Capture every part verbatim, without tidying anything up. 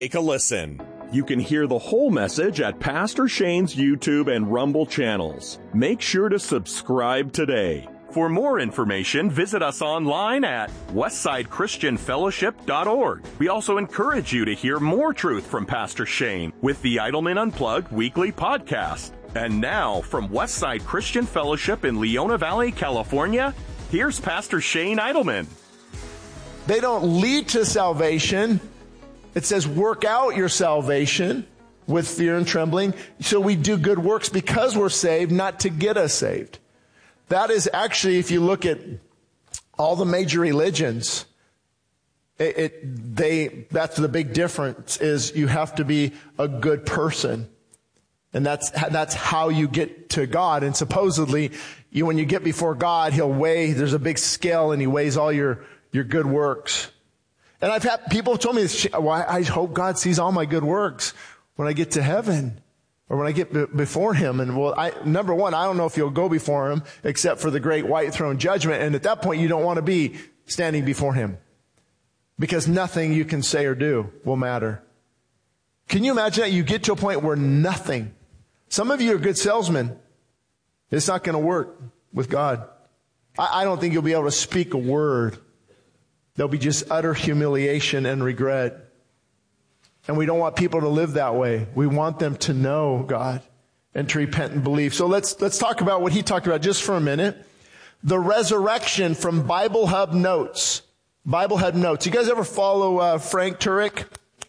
Take a listen. You can hear the whole message at Pastor Shane's YouTube and Rumble channels. Make sure to subscribe today. For more information, visit us online at westside christian fellowship dot org. We also encourage you to hear more truth from Pastor Shane with the Idleman Unplugged weekly podcast. And now, from Westside Christian Fellowship in Leona Valley, California, here's Pastor Shane Idleman. They don't lead to salvation. It says, work out your salvation with fear and trembling. So we do good works because we're saved, not to get us saved. That is actually, if you look at all the major religions, it, it they that's the big difference is you have to be a good person. And that's that's how you get to God. And supposedly, you when you get before God, He'll weigh, there's a big scale and He weighs all your, your good works. And I've had people told me this, well, I hope God sees all my good works when I get to heaven or when I get b- before Him. And well, I, number one, I don't know if you'll go before Him except for the great white throne judgment. And at that point, you don't want to be standing before Him because nothing you can say or do will matter. Can you imagine that you get to a point where nothing, some of you are good salesmen. It's not going to work with God. I, I don't think you'll be able to speak a word. There'll be just utter humiliation and regret. And we don't want people to live that way. We want them to know God and to repent and believe. So let's, let's talk about what he talked about just for a minute. The resurrection from Bible Hub Notes. Bible Hub Notes. You guys ever follow uh, Frank Turek?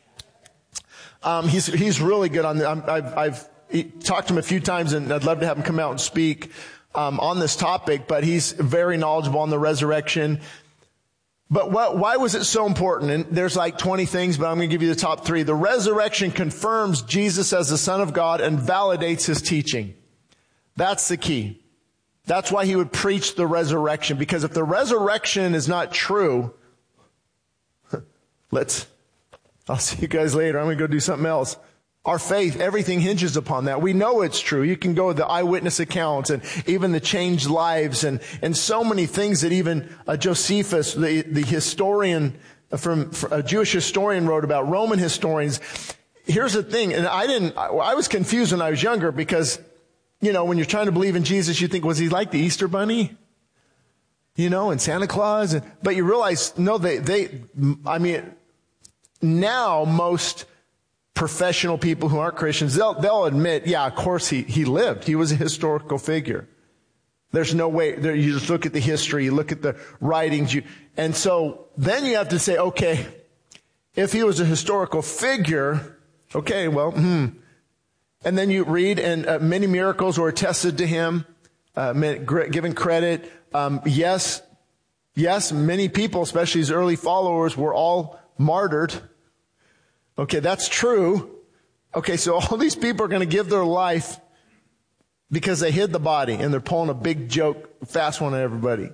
Um, he's, he's really good on that. I've, I've he, talked to him a few times and I'd love to have him come out and speak um, on this topic, but he's very knowledgeable on the resurrection. But what, why was it so important? And there's like twenty things, but I'm going to give you the top three. The resurrection confirms Jesus as the Son of God and validates His teaching. That's the key. That's why He would preach the resurrection. Because if the resurrection is not true, let's, I'll see you guys later. I'm going to go do something else. Our faith, everything hinges upon that. We know it's true. You can go to the eyewitness accounts and even the changed lives and, and so many things that even uh, Josephus, the, the historian from, from a Jewish historian wrote about, Roman historians. Here's the thing, and I didn't, I, I was confused when I was younger because, you know, when you're trying to believe in Jesus, you think, was He like the Easter Bunny? You know, and Santa Claus? And, but you realize, no, they, they, I mean, now most professional people who aren't Christians, they'll, they'll admit, yeah, of course he, he lived. He was a historical figure. There's no way, there, you just look at the history, you look at the writings, you, and so then you have to say, okay, if he was a historical figure, okay, well, hmm. And then you read, and uh, many miracles were attested to him, uh, given credit. Um, yes, yes, many people, especially his early followers, were all martyred. Okay, that's true. Okay, so all these people are going to give their life because they hid the body and they're pulling a big joke, fast one on everybody.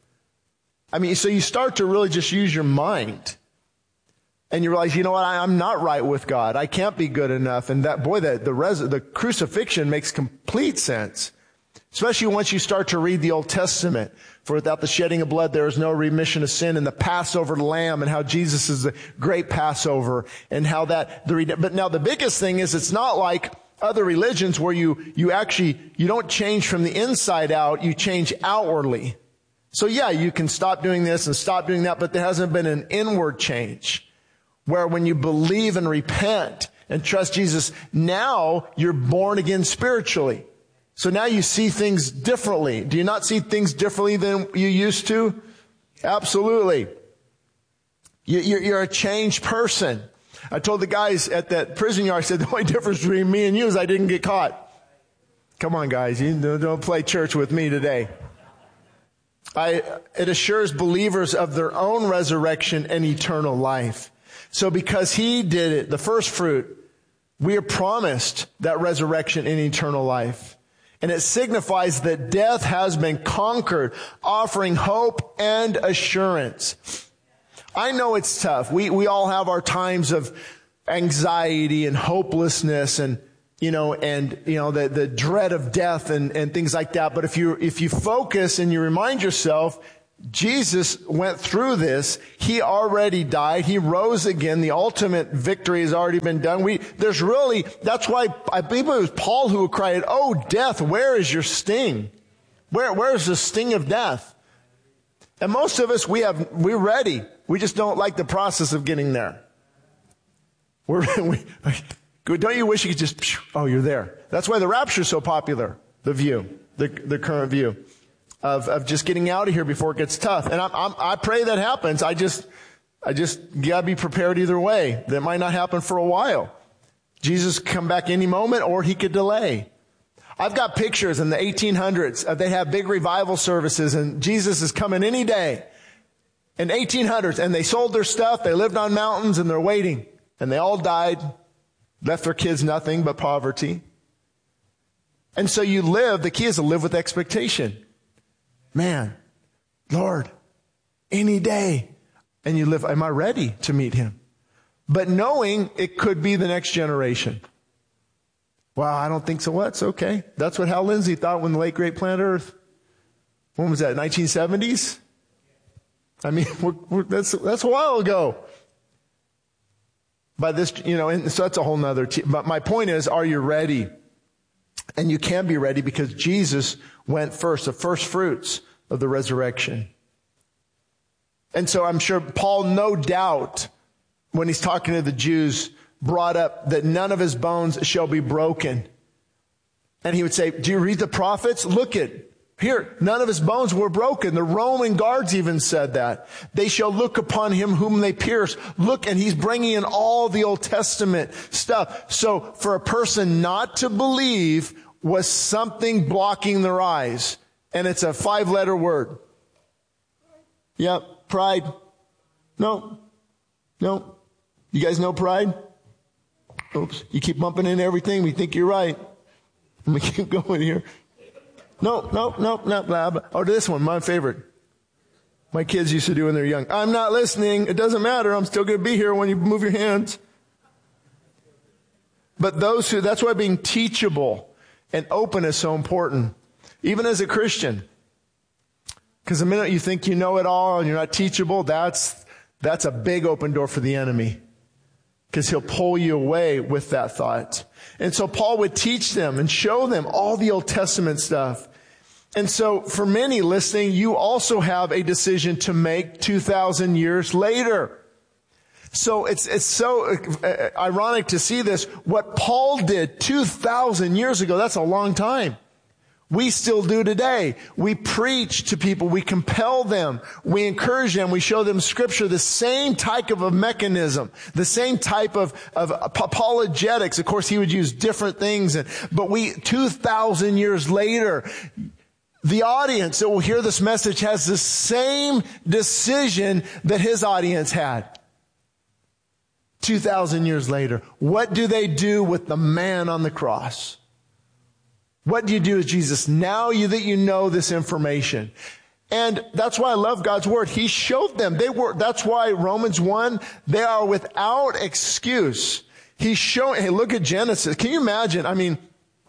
I mean, so you start to really just use your mind and you realize, you know what, I, I'm not right with God. I can't be good enough. And that, boy, that the res, the crucifixion makes complete sense. Especially once you start to read the Old Testament. For without the shedding of blood, there is no remission of sin, and the Passover lamb, and how Jesus is the great Passover, and how that, the, but now the biggest thing is it's not like other religions where you, you actually, you don't change from the inside out, you change outwardly. So yeah, you can stop doing this and stop doing that, but there hasn't been an inward change. Where when you believe and repent and trust Jesus, now you're born again spiritually. So now you see things differently. Do you not see things differently than you used to? Absolutely. You're a changed person. I told the guys at that prison yard, I said, the only difference between me and you is I didn't get caught. Come on, guys. You don't play church with me today. I, it assures believers of their own resurrection and eternal life. So because He did it, the first fruit, we are promised that resurrection and eternal life. And it signifies that death has been conquered, offering hope and assurance. I know it's tough. We, we all have our times of anxiety and hopelessness and, you know, and, you know, the, the dread of death and, and things like that. But if you, if you focus and you remind yourself Jesus went through this. He already died. He rose again. The ultimate victory has already been done. We, there's really, that's why I believe it was Paul who cried, "Oh, death, where is your sting? Where, where's the sting of death?" And most of us, we have, we're ready. We just don't like the process of getting there. We're, we, don't you wish you could just, oh, you're there. That's why the rapture is so popular. The view, the, the current view. Of, of just getting out of here before it gets tough. And I'm, I'm, I pray that happens. I just, I just gotta be prepared either way. That might not happen for a while. Jesus could come back any moment, or he could delay. I've got pictures in the eighteen hundreds. They have big revival services, and Jesus is coming any day. In eighteen hundreds, and they sold their stuff. They lived on mountains, and they're waiting. And they all died, left their kids nothing but poverty. And so you live. The key is to live with expectation. Man, Lord, any day. And you live, am I ready to meet him? But knowing it could be the next generation. Well, I don't think so. Well, that's okay. That's what Hal Lindsey thought when the late great planet Earth. When was that? nineteen seventies? I mean, we're, we're, that's, that's a while ago. By this, you know, and so that's a whole nother, t- but my point is, are you ready? And you can be ready because Jesus went first, the first fruits of the resurrection. And so I'm sure Paul, no doubt, when he's talking to the Jews, brought up that none of his bones shall be broken. And he would say, do you read the prophets? Look at, here, none of his bones were broken. The Roman guards even said that. They shall look upon him whom they pierced. Look, and he's bringing in all the Old Testament stuff. So for a person not to believe was something blocking their eyes. And it's a five-letter word. Yep, pride. No, no. You guys know pride? Oops, you keep bumping into everything. We think you're right. Let me keep going here. No, no, no, no, blah, blah. Oh, this one, my favorite. My kids used to do when they're young. I'm not listening. It doesn't matter. I'm still going to be here when you move your hands. But those who, that's why being teachable and open is so important. Even as a Christian. Because the minute you think you know it all and you're not teachable, that's, that's a big open door for the enemy. Because he'll pull you away with that thought. And so Paul would teach them and show them all the Old Testament stuff. And so for many listening, you also have a decision to make two thousand years later. So it's, it's so ironic to see this. What Paul did two thousand years ago, that's a long time. We still do today. We preach to people. We compel them. We encourage them. We show them Scripture, the same type of a mechanism, the same type of, of apologetics. Of course, he would use different things. And, but we, two thousand years later, the audience that will hear this message has the same decision that his audience had. two thousand years later. What do they do with the man on the cross? What do you do with Jesus now you, that you know this information? And that's why I love God's Word. He showed them. They were, that's why Romans one, they are without excuse. He's showing, hey, look at Genesis. Can you imagine? I mean,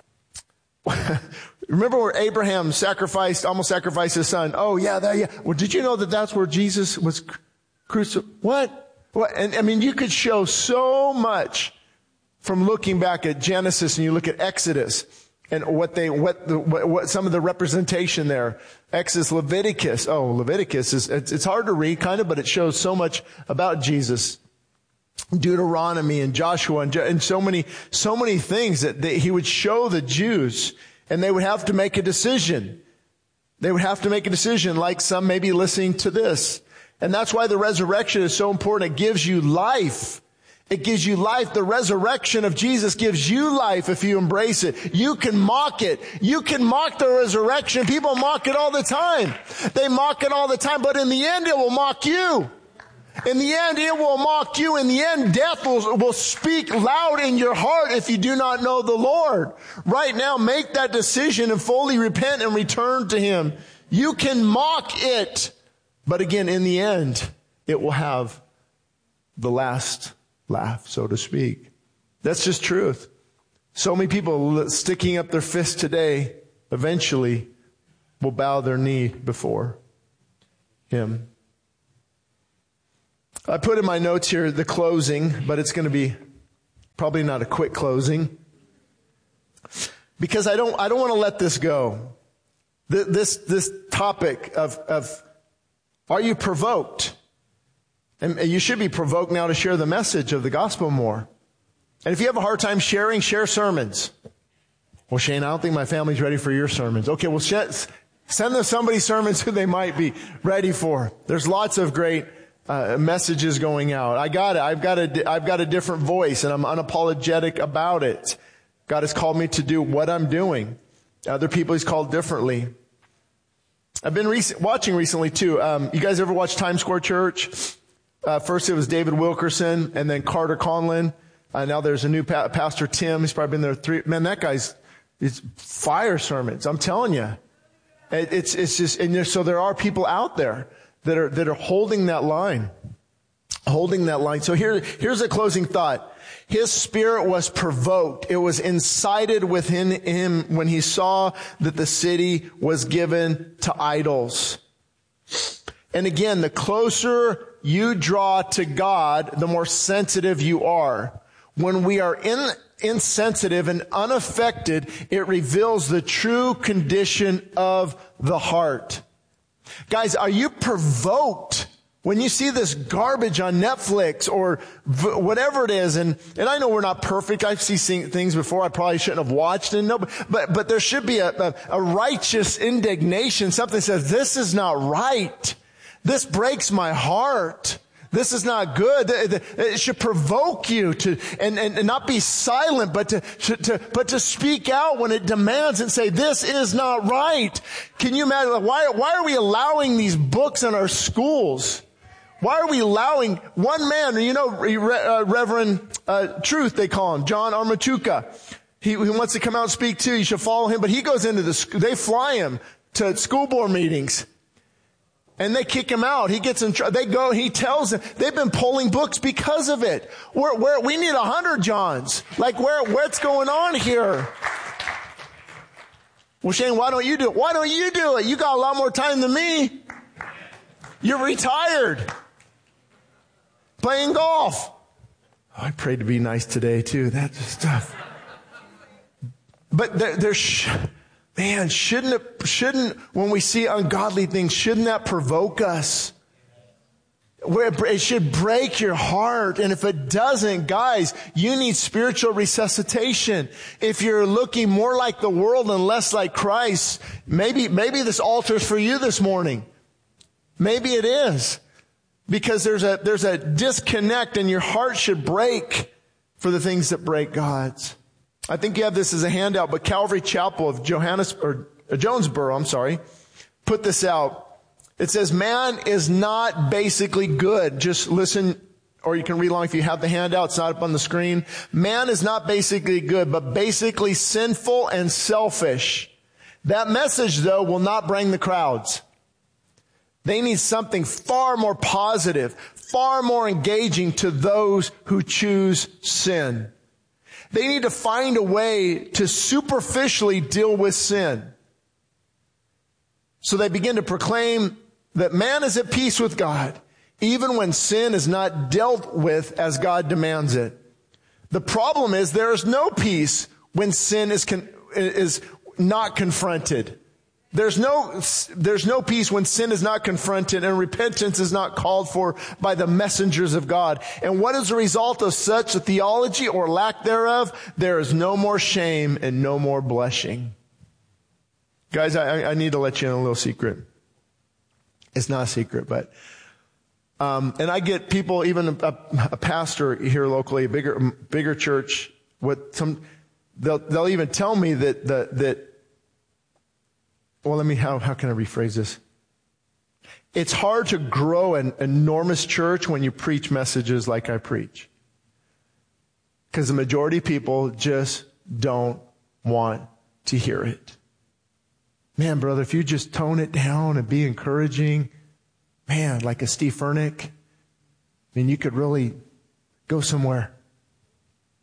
remember where Abraham sacrificed, almost sacrificed his son? Oh, yeah, that, yeah. Well, did you know that that's where Jesus was crucified? What? What? And I mean, you could show so much from looking back at Genesis and you look at Exodus. And what they, what the, what, what some of the representation there. Exodus, Leviticus. Oh, Leviticus is, it's, it's hard to read kind of, but it shows so much about Jesus. Deuteronomy and Joshua and, and so many, so many things that they, he would show the Jews and they would have to make a decision. They would have to make a decision like some may be listening to this. And that's why the resurrection is so important. It gives you life. It gives you life. The resurrection of Jesus gives you life if you embrace it. You can mock it. You can mock the resurrection. People mock it all the time. They mock it all the time, but in the end it will mock you. In the end it will mock you. In the end death will, will speak loud in your heart if you do not know the Lord. Right now make that decision and fully repent and return to Him. You can mock it, but again, in the end it will have the last laugh, so to speak. That's just truth. So many people sticking up their fist today eventually will bow their knee before. Him. I put in my notes here the closing, but it's going to be probably not a quick closing. Because I don't, I don't want to let this go. This, this topic of, of, are you provoked? And you should be provoked now to share the message of the gospel more. And if you have a hard time sharing, share sermons. Well, Shane, I don't think my family's ready for your sermons. Okay, well, sh- send them somebody's sermons who they might be ready for. There's lots of great uh, messages going out. I got it. I've got a, I've got a different voice, and I'm unapologetic about it. God has called me to do what I'm doing. Other people He's called differently. I've been rec- watching recently too. Um, you guys ever watch Times Square Church? Uh, first it was David Wilkerson, and then Carter Conlon. Uh, now there's a new pa- pastor, Tim. He's probably been there three. Man, that guy's it's fire sermons. I'm telling you, it, it's it's just. And there, so there are people out there that are that are holding that line, holding that line. So here here's a closing thought. His spirit was provoked. It was incited within him when he saw that the city was given to idols. And again, the closer you draw to God, the more sensitive you are. When we are in, insensitive and unaffected, it reveals the true condition of the heart. Guys, are you provoked when you see this garbage on Netflix or v- whatever it is? And, and I know we're not perfect. I've seen things before I probably shouldn't have watched. And no, but, but there should be a, a, a righteous indignation. Something says, this is not right. This breaks my heart. This is not good. It should provoke you to, and, and, and not be silent, but to, to, but to speak out when it demands and say, this is not right. Can you imagine? Why, why are we allowing these books in our schools? Why are we allowing one man, you know, uh, Reverend uh, Truth, they call him, John Armachuka. He, he wants to come out and speak too. You should follow him. But he goes into the school. They fly him to school board meetings. And they kick him out. He gets in trouble. They go, he tells them, they've been pulling books because of it. We're, we're, we need a hundred Johns. Like, where, what's going on here? Well, Shane, why don't you do it? Why don't you do it? You got a lot more time than me. You're retired. Playing golf. Oh, I prayed to be nice today too. That's stuff. But there, there's, sh- man, shouldn't it, shouldn't, when we see ungodly things, shouldn't that provoke us? Where it should break your heart. And if it doesn't, guys, you need spiritual resuscitation. If you're looking more like the world and less like Christ, maybe, maybe this altar's for you this morning. Maybe it is. Because there's a, there's a disconnect, and your heart should break for the things that break God's. I think you have this as a handout, but Calvary Chapel of Johannes, or Jonesboro, I'm sorry, put this out. It says, man is not basically good. Just listen, or you can read along if you have the handout. It's not up on the screen. Man is not basically good, but basically sinful and selfish. That message, though, will not bring the crowds. They need something far more positive, far more engaging to those who choose sin. They need to find a way to superficially deal with sin. So they begin to proclaim that man is at peace with God, even when sin is not dealt with as God demands it. The problem is there is no peace when sin is con- is not confronted. There's no, there's no peace when sin is not confronted and repentance is not called for by the messengers of God. And what is the result of such a theology or lack thereof? There is no more shame and no more blushing. Guys, I, I need to let you in a little secret. It's not a secret, but, um, and I get people, even a, a pastor here locally, a bigger, bigger church, what some, they'll, they'll even tell me that, the, that, Well, let me, how, how can I rephrase this? It's hard to grow an enormous church when you preach messages like I preach. Because the majority of people just don't want to hear it. Man, brother, if you just tone it down and be encouraging, man, like a Steve Furnick, I mean, you could really go somewhere.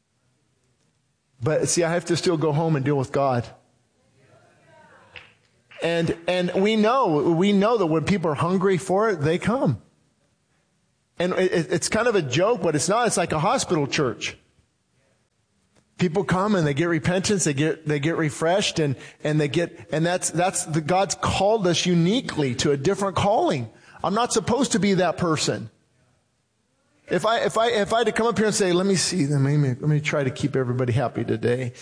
But see, I have to still go home and deal with God. And, and we know, we know that when people are hungry for it, they come. And it, it's kind of a joke, but it's not. It's like a hospital church. People come and they get repentance, they get, they get refreshed, and, and they get, and that's, that's the, God's called us uniquely to a different calling. I'm not supposed to be that person. If I, if I, if I had to come up here and say, let me see, let me, let me try to keep everybody happy today.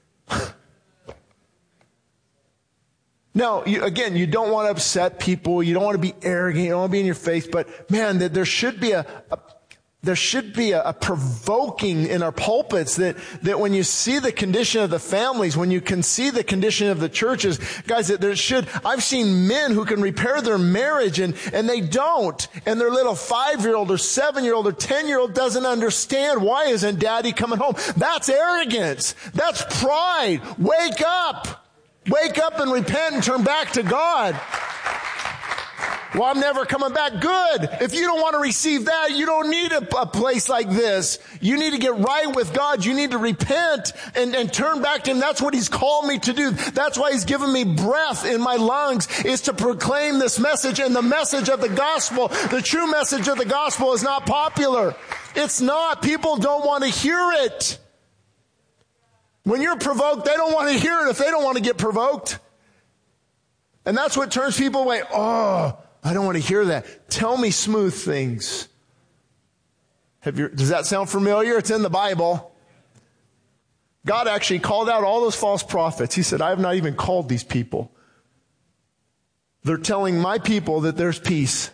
No, you, again, you don't want to upset people. You don't want to be arrogant. You don't want to be in your face. But man, there should be a, a there should be a, a provoking in our pulpits that, that when you see the condition of the families, when you can see the condition of the churches, guys, that there should, I've seen men who can repair their marriage and, and they don't. And their little five-year-old or seven-year-old or ten-year-old doesn't understand, why isn't daddy coming home? That's arrogance. That's pride. Wake up. Wake up and repent and turn back to God. Well, I'm never coming back. Good. If you don't want to receive that, you don't need a, a place like this. You need to get right with God. You need to repent and, and turn back to Him. That's what He's called me to do. That's why He's given me breath in my lungs, is to proclaim this message. And the message of the gospel, the true message of the gospel, is not popular. It's not. People don't want to hear it. When you're provoked, they don't want to hear it if they don't want to get provoked. And that's what turns people away. Oh, I don't want to hear that. Tell me smooth things. Have you, does that sound familiar? It's in the Bible. God actually called out all those false prophets. He said, I have not even called these people. They're telling my people that there's peace.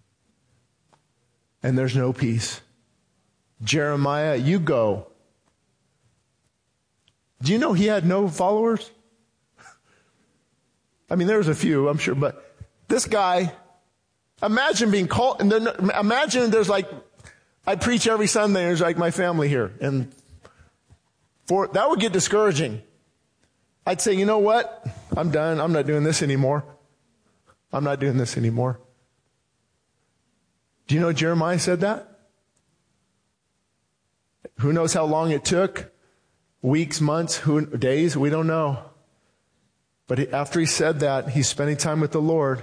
And there's no peace. Jeremiah, you go. Do you know he had no followers? I mean, there was a few, I'm sure, but this guy, imagine being called, and then imagine there's like, I preach every Sunday, there's like my family here, and for, that would get discouraging. I'd say, you know what? I'm done. I'm not doing this anymore. I'm not doing this anymore. Do you know Jeremiah said that? Who knows how long it took? Weeks, months, who, days? We don't know. But after he said that, he's spending time with the Lord.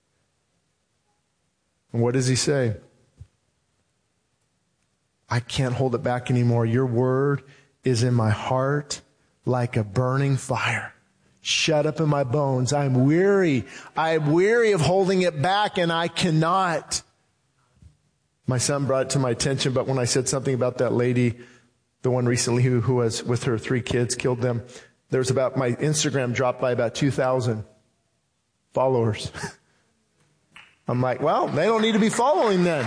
And what does he say? I can't hold it back anymore. Your word is in my heart like a burning fire. Shut up in my bones. I'm weary. I'm weary of holding it back, and I cannot. My son brought it to my attention, but when I said something about that lady, the one recently who, who was with her three kids, killed them, there was about, my Instagram dropped by about two thousand followers. I'm like, well, they don't need to be following then.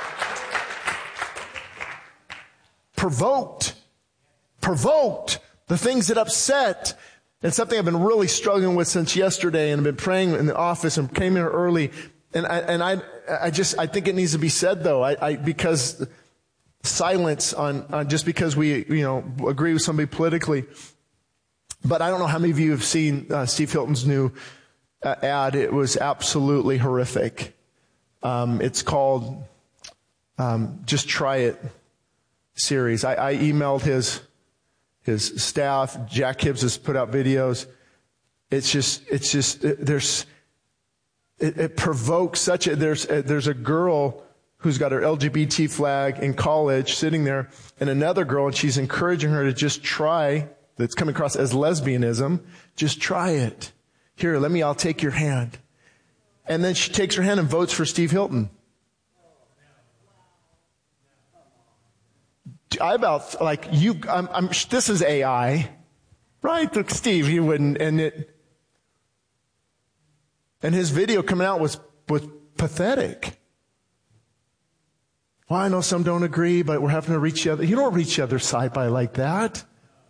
Provoked. Provoked. The things that upset. It's something I've been really struggling with since yesterday, and I've been praying in the office and came here early. And I, and I, I just, I think it needs to be said though, I, I because silence on, on just because we, you know, agree with somebody politically. But I don't know how many of you have seen uh, Steve Hilton's new uh, ad. It was absolutely horrific. Um, it's called um, Just Try It series. I, I emailed his his staff. Jack Hibbs has put out videos. It's just, it's just, it, there's, it, it provokes such a, there's, a, there's a girl who's got her L G B T flag in college sitting there, and another girl, and she's encouraging her to just try, that's coming across as lesbianism, just try it. Here, let me, I'll take your hand. And then she takes her hand and votes for Steve Hilton. I about, like, you, I'm, I'm, this is A I, right? Look, Steve, you wouldn't, and it, and his video coming out was, was pathetic. Well, I know some don't agree, but we're having to reach the other. You don't reach the other side by like that.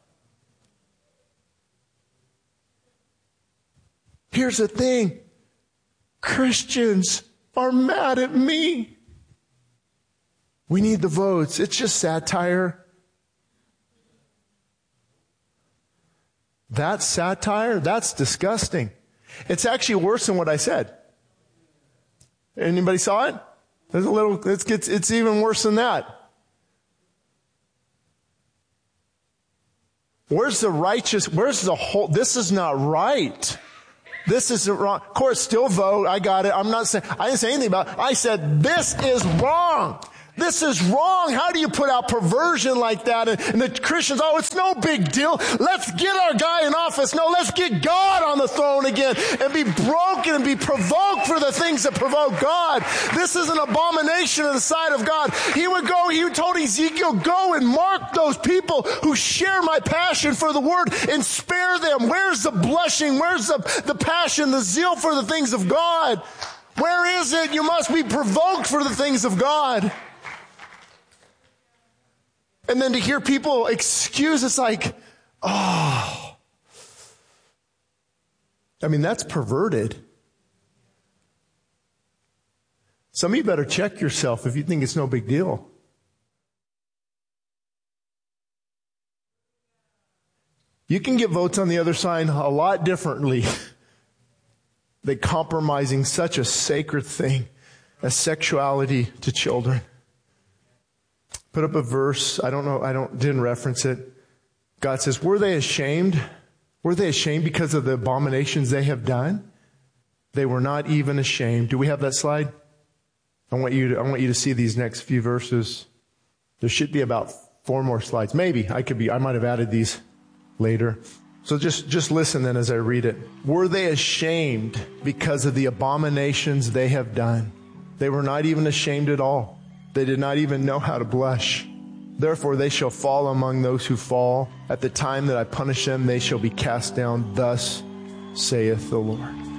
Here's the thing. Christians are mad at me. We need the votes. It's just satire. That's satire? That's disgusting. It's actually worse than what I said. Anybody saw it? There's a little, it's, it's, it's even worse than that. Where's the righteous, where's the whole, this is not right. This isn't wrong. Of course, still vote. I got it. I'm not saying, I didn't say anything about it. I said, this is wrong. This is wrong. How do you put out perversion like that? And, and the Christians, oh, it's no big deal. Let's get our guy in office. No, let's get God on the throne again and be broken and be provoked for the things that provoke God. This is an abomination in the sight of God. He would go, he told Ezekiel, go and mark those people who share my passion for the word and spare them. Where's the blushing? Where's the, the passion, the zeal for the things of God? Where is it? You must be provoked for the things of God. And then to hear people excuse, it's like, oh. I mean, that's perverted. Some of you better check yourself if you think it's no big deal. You can get votes on the other side a lot differently than compromising such a sacred thing as sexuality to children. Put up a verse. I don't know. I don't, didn't reference it. God says, were they ashamed? Were they ashamed because of the abominations they have done? They were not even ashamed. Do we have that slide? I want you to, I want you to see these next few verses. There should be about four more slides. Maybe I could be, I might have added these later. So just, just listen then as I read it. Were they ashamed because of the abominations they have done? They were not even ashamed at all. They did not even know how to blush. Therefore they shall fall among those who fall. At the time that I punish them, they shall be cast down. Thus saith the Lord.